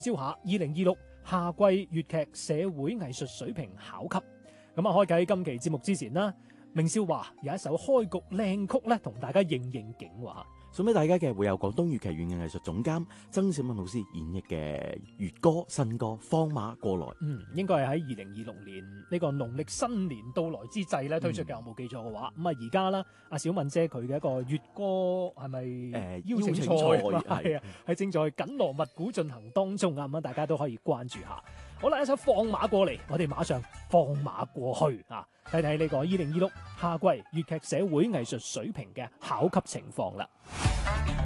招下2026夏季粵劇社會藝術水平考級。咁啊，開啟今期節目之前啦，明少話有一首開局靚曲咧，同大家應景喎。 送俾大家嘅會有廣東粵劇院嘅藝術總監曾小敏老師演繹嘅粵歌新歌《放馬過來》。 應該係喺2026年呢個農曆新年到來之際咧推出嘅，我冇記錯嘅話。咁啊，而家啦，阿小敏姐佢嘅一個粵歌係咪邀請賽係正在緊鑼密鼓進行當中啊！咁大家都可以關注下。好啦，一首放馬過嚟，我哋馬上放馬過去啊！睇睇呢個2026夏季粵劇社會藝術水平嘅考級情況啦。